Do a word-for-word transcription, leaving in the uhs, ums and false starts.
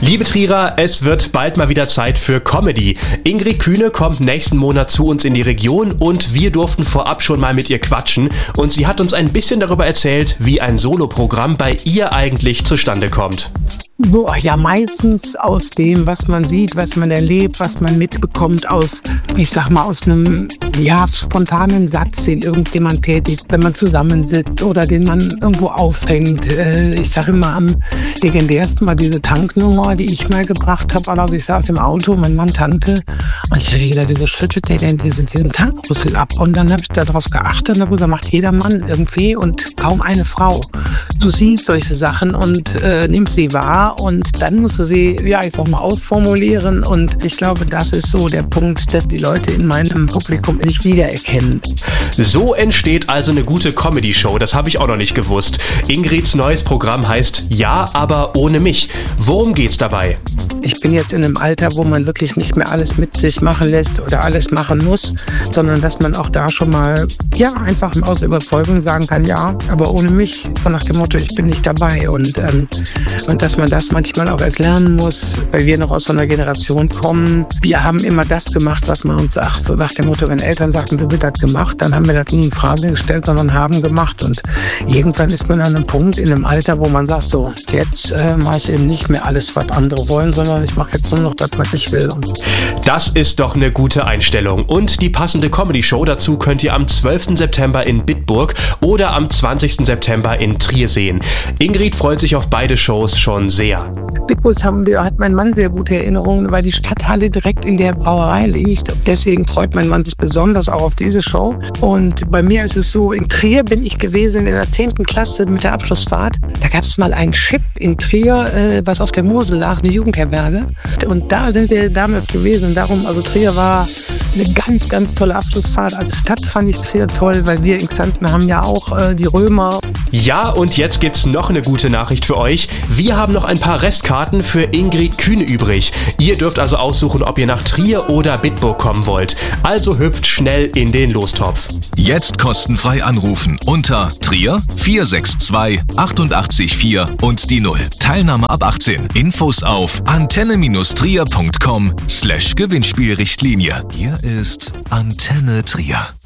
Liebe Trierer, es wird bald mal wieder Zeit für Comedy. Ingrid Kühne kommt nächsten Monat zu uns in die Region und wir durften vorab schon mal mit ihr quatschen. Und sie hat uns ein bisschen darüber erzählt, wie ein Soloprogramm bei ihr eigentlich zustande kommt. Boah, ja, meistens aus dem, was man sieht, was man erlebt, was man mitbekommt aus, ich sag mal, aus einem, ja, spontanen Satz, den irgendjemand tätigt, wenn man zusammensitzt oder den man irgendwo auffängt. Äh, ich sag immer am legendärsten mal diese Tanknummer, die ich mal gebracht habe. Also ich saß im Auto, mein Mann Tante, und ich habe wieder diese schüttet der denn diesen, diesen Tankrüssel ab. Und dann habe ich darauf geachtet, darüber macht jeder Mann irgendwie und kaum eine Frau. Du siehst solche Sachen und äh, nimmst sie wahr. Und dann musst du sie, ja, ich sag mal, ausformulieren. Und ich glaube, das ist so der Punkt, dass die Leute in meinem Publikum nicht wiedererkennen. So entsteht also eine gute Comedy-Show. Das habe ich auch noch nicht gewusst. Ingrids neues Programm heißt Ja, aber ohne mich. Worum geht's dabei? Ich bin jetzt in einem Alter, wo man wirklich nicht mehr alles mit sich machen lässt oder alles machen muss, sondern dass man auch da schon mal, ja, einfach aus Überzeugung sagen kann, ja, aber ohne mich. So nach dem Motto, ich bin nicht dabei. Und, ähm, und dass man das manchmal auch erst lernen muss, weil wir noch aus so einer Generation kommen. Wir haben immer das gemacht, was man uns sagt. So nach dem Motto, wenn Eltern sagten, du wird das gemacht, dann haben wir das nie in Frage gestellt, sondern haben gemacht. Und irgendwann ist man an einem Punkt in einem Alter, wo man sagt, so, jetzt äh, mache ich eben nicht mehr alles, was andere wollen, sondern ich mache jetzt nur noch das, was ich will. Das ist doch eine gute Einstellung. Und die passende Comedy-Show dazu könnt ihr am zwölften September in Bitburg oder am zwanzigsten September in Trier sehen. Ingrid freut sich auf beide Shows schon sehr. Bitburg haben wir, hat mein Mann sehr gute Erinnerungen, weil die Stadthalle direkt in der Brauerei liegt. Deswegen freut mein Mann sich besonders auch auf diese Show. Und bei mir ist es so, in Trier bin ich gewesen in der zehnten Klasse mit der Abschlussfahrt. Da gab es mal ein Chip in Trier, äh, was auf der Mosel lag, eine Jugendherberge. Und da sind wir damals gewesen. Darum, also Trier war eine ganz, ganz tolle Abschlussfahrt. Als Stadt fand ich Trier toll, weil wir in Xanten haben ja auch äh, die Römer. Ja, und jetzt gibt's noch eine gute Nachricht für euch. Wir haben noch ein paar Restkarten für Ingrid Kühne übrig. Ihr dürft also aussuchen, ob ihr nach Trier oder Bitburg kommen wollt. Also hüpft schnell in den Lostopf. Jetzt kostenfrei anrufen unter Trier vier sechs zwei achtundachtzig vier und die null. Teilnahme ab achtzehn. Infos auf antenne-trier punkt com slash Gewinnspielrichtlinie. Hier ist Antenne Trier.